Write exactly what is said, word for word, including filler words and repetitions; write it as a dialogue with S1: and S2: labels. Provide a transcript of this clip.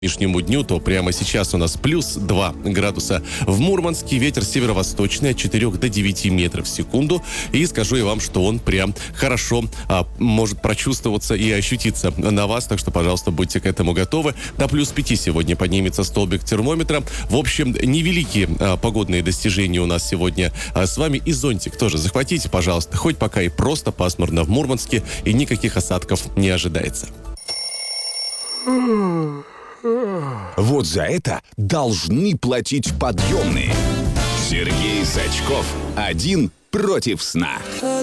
S1: сегодняшнему дню, то прямо сейчас у нас плюс два градуса в Мурманске, ветер северо-восточный от четырёх до девяти метров в секунду. И скажу я вам, что он прям хорошо а, может прочувствоваться и ощутиться на вас, так что, пожалуйста, будьте к этому готовы. До плюс пяти сегодня поднимется столбик термометра. В общем, невеликие а, погодные достижения у нас сегодня а, с вами. И зонтик тоже захватите, пожалуйста, хоть пока и просто пасмурно в Мурманске, и никаких осадков не ожидается.
S2: Вот за это должны платить подъемные. Сергей Сачков один против сна.